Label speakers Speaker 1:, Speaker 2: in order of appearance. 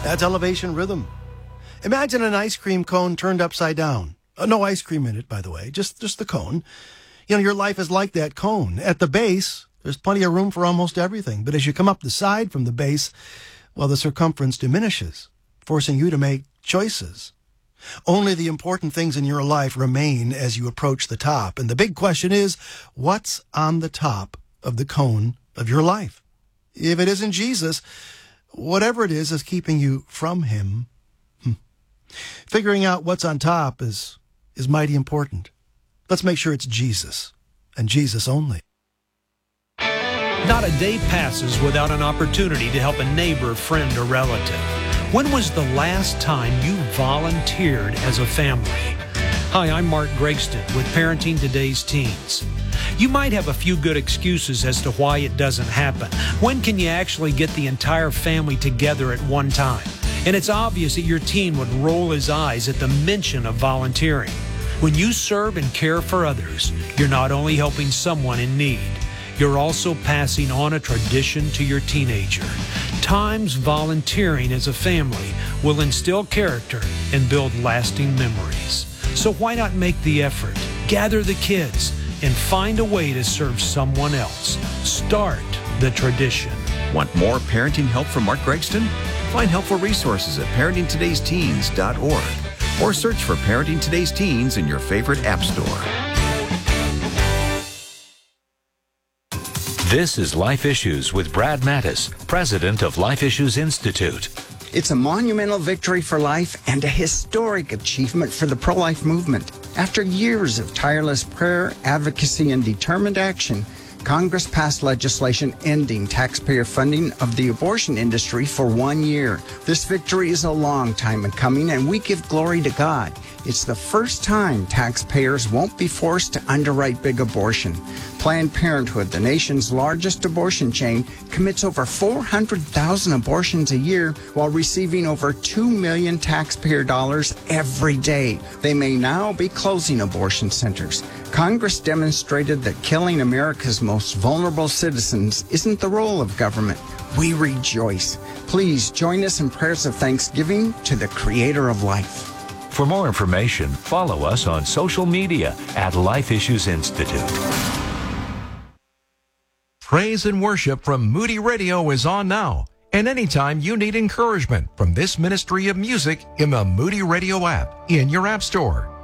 Speaker 1: That's Elevation Rhythm. Imagine an ice cream cone turned upside down. No ice cream in it, by the way, just the cone. You know, your life is like that cone. At the base, there's plenty of room for almost everything. But as you come up the side from the base, well, the circumference diminishes, forcing you to make choices. Only the important things in your life remain as you approach the top. And the big question is, what's on the top of the cone of your life? If it isn't Jesus, whatever it is keeping you from him. Figuring out what's on top is mighty important. Let's make sure it's Jesus, and Jesus only.
Speaker 2: Not a day passes without an opportunity to help a neighbor, friend, or relative. When was the last time you volunteered as a family? Hi, I'm Mark Gregston with Parenting Today's Teens. You might have a few good excuses as to why it doesn't happen. When can you actually get the entire family together at one time? And it's obvious that your teen would roll his eyes at the mention of volunteering. When you serve and care for others, you're not only helping someone in need, you're also passing on a tradition to your teenager. Times volunteering as a family will instill character and build lasting memories. So why not make the effort, gather the kids, and find a way to serve someone else? Start the tradition.
Speaker 3: Want more parenting help from Mark Gregston? Find helpful resources at parentingtodaysteens.org or search for Parenting Today's Teens in your favorite app store.
Speaker 4: This is Life Issues with Brad Mattis, president of Life Issues Institute.
Speaker 5: It's a monumental victory for life and a historic achievement for the pro-life movement. After years of tireless prayer, advocacy, and determined action, Congress passed legislation ending taxpayer funding of the abortion industry for 1 year. This victory is a long time in coming, and we give glory to God. It's the first time taxpayers won't be forced to underwrite big abortion. Planned Parenthood, the nation's largest abortion chain, commits over 400,000 abortions a year while receiving over $2 million taxpayer dollars every day. They may now be closing abortion centers. Congress demonstrated that killing America's most vulnerable citizens isn't the role of government. We rejoice. Please join us in prayers of thanksgiving to the Creator of life.
Speaker 4: For more information, follow us on social media at Life Issues Institute.
Speaker 6: Praise and worship from Moody Radio is on now. And anytime you need encouragement from this ministry of music in the Moody Radio app in your app store.